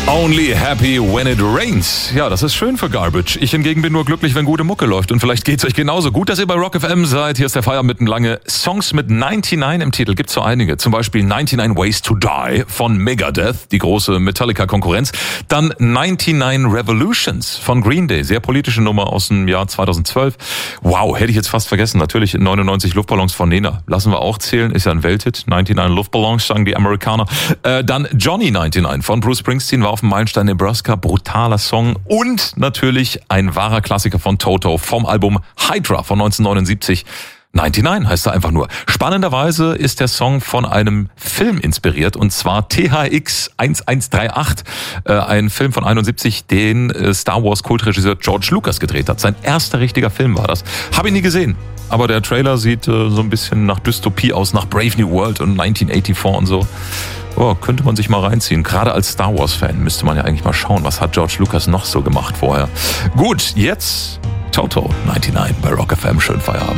Only happy when it rains. Ja, das ist schön für Garbage. Ich hingegen bin nur glücklich, wenn gute Mucke läuft. Und vielleicht geht's euch genauso gut, dass ihr bei Rock FM seid. Hier ist der Feierabend mittenlange. Songs mit 99 im Titel gibt's so einige. Zum Beispiel 99 Ways to Die von Megadeth, die große Metallica-Konkurrenz. Dann 99 Revolutions von Green Day, sehr politische Nummer aus dem Jahr 2012. Wow, hätte ich jetzt fast vergessen. Natürlich 99 Luftballons von Nena. Lassen wir auch zählen, ist ja ein Welthit. 99 Luftballons, sagen die Amerikaner. Dann Johnny 99 von Bruce Springsteen war auf dem Meilenstein Nebraska, brutaler Song und natürlich ein wahrer Klassiker von Toto vom Album Hydra von 1979. 99 heißt er einfach nur. Spannenderweise ist der Song von einem Film inspiriert und zwar THX 1138, ein Film von 71, den Star Wars Kultregisseur George Lucas gedreht hat. Sein erster richtiger Film war das. Habe ich nie gesehen, aber der Trailer sieht so ein bisschen nach Dystopie aus, nach Brave New World und 1984 und so. Oh, könnte man sich mal reinziehen. Gerade als Star Wars-Fan müsste man ja eigentlich mal schauen, was hat George Lucas noch so gemacht vorher. Gut, jetzt Toto 99 bei Rock FM. Schönen Feierabend.